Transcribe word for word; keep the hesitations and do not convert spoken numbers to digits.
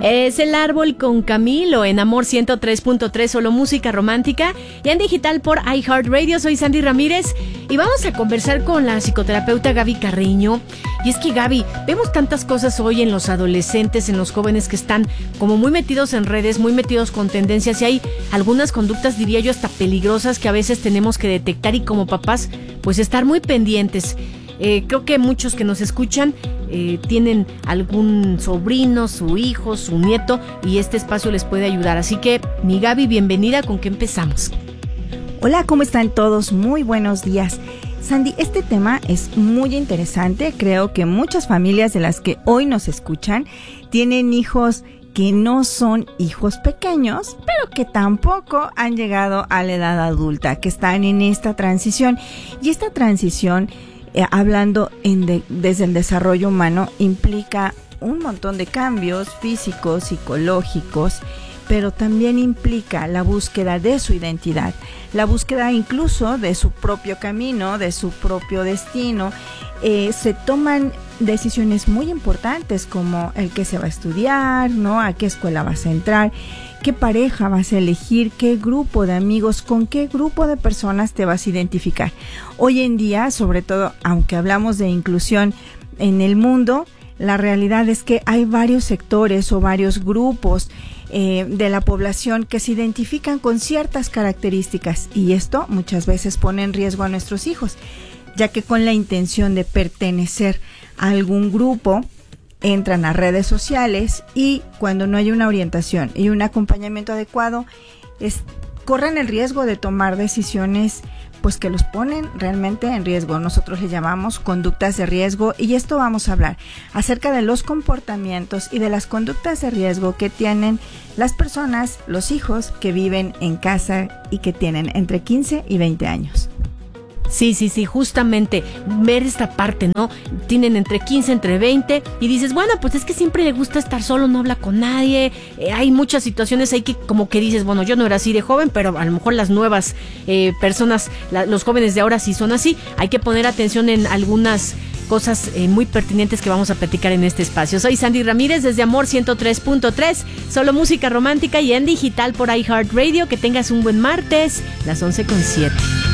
Es El Árbol con Camilo en Amor ciento tres punto tres, solo música romántica, y en digital por iHeartRadio. Soy Sandy Ramírez y vamos a conversar con la psicoterapeuta Gaby Carreño. Y es que, Gaby, vemos tantas cosas hoy en los adolescentes, en los jóvenes que están como muy metidos en redes, muy metidos con tendencias, y hay algunas conductas, diría yo, hasta peligrosas que a veces tenemos que detectar y como papás, pues estar muy pendientes. Eh, creo que muchos que nos escuchan eh, tienen algún sobrino, su hijo, su nieto, y este espacio les puede ayudar. Así que, mi Gaby, bienvenida. ¿Con qué empezamos? Hola, ¿cómo están todos? Muy buenos días. Sandy, este tema es muy interesante. Creo que muchas familias de las que hoy nos escuchan tienen hijos que no son hijos pequeños, pero que tampoco han llegado a la edad adulta, que están en esta transición. Y esta transición, eh, hablando en de, desde el desarrollo humano, implica un montón de cambios físicos, psicológicos, pero también implica la búsqueda de su identidad, la búsqueda incluso de su propio camino, de su propio destino. Eh, se toman decisiones muy importantes como el que se va a estudiar, ¿no? A qué escuela vas a entrar, qué pareja vas a elegir, qué grupo de amigos, con qué grupo de personas te vas a identificar. Hoy en día, sobre todo, aunque hablamos de inclusión en el mundo, la realidad es que hay varios sectores o varios grupos eh, de la población que se identifican con ciertas características, y esto muchas veces pone en riesgo a nuestros hijos, ya que con la intención de pertenecer a algún grupo entran a redes sociales y cuando no hay una orientación y un acompañamiento adecuado, es, corren el riesgo de tomar decisiones pues que los ponen realmente en riesgo. Nosotros le llamamos conductas de riesgo, y esto vamos a hablar acerca de los comportamientos y de las conductas de riesgo que tienen las personas, los hijos que viven en casa y que tienen entre quince y veinte años. Sí, sí, sí, justamente ver esta parte, ¿no? Tienen entre quince, entre veinte, y dices, bueno, pues es que siempre le gusta estar solo, no habla con nadie. Eh, hay muchas situaciones ahí que como que dices, bueno, yo no era así de joven, pero a lo mejor las nuevas eh, personas, la, los jóvenes de ahora sí son así. Hay que poner atención en algunas cosas eh, muy pertinentes que vamos a platicar en este espacio. Soy Sandy Ramírez desde Amor ciento tres punto tres, solo música romántica, y en digital por iHeartRadio. Que tengas un buen martes, las once con siete.